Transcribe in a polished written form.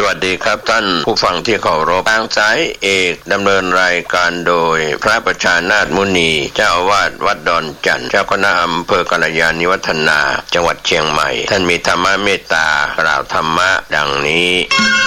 วัสดีครับท่านผู้ฟังที่เคารพทางสายเอกดำเนินรายการโดยพระประชานาถมุนีเจ้าอาวาสวัดดอนจันทร์เจ้าคณะอำเภอกัลยาณิวัฒนาจังหวัดเชียงใหม่ท่านมีธรรมเมตตากล่าวธรรมะดังนี้